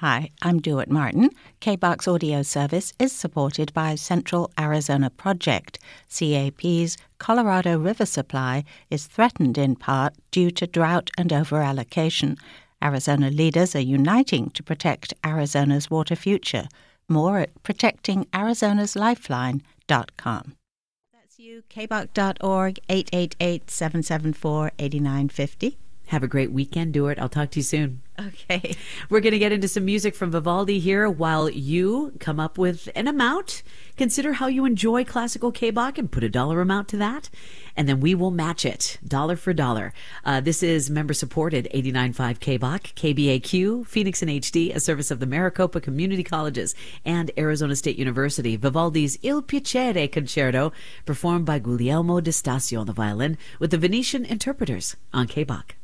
Hi, I'm Dewitt Martin. KBOX audio service is supported by Central Arizona Project. CAP's Colorado River supply is threatened in part due to drought and overallocation. Arizona leaders are uniting to protect Arizona's water future. More at protectingarizonaslifeline.com. That's you, kbox.org, 888-774-8950. Have a great weekend, Dewitt. I'll talk to you soon. Okay. We're going to get into some music from Vivaldi here while you come up with an amount. Consider how you enjoy classical K-Bach and put a dollar amount to that, and then we will match it dollar for dollar. This is member-supported 89.5 K-Bach, KBAQ, Phoenix in HD, a service of the Maricopa Community Colleges and Arizona State University. Vivaldi's Il Piacere Concerto, performed by Guglielmo Di Stasio on the violin with the Venetian Interpreters on K-Bach.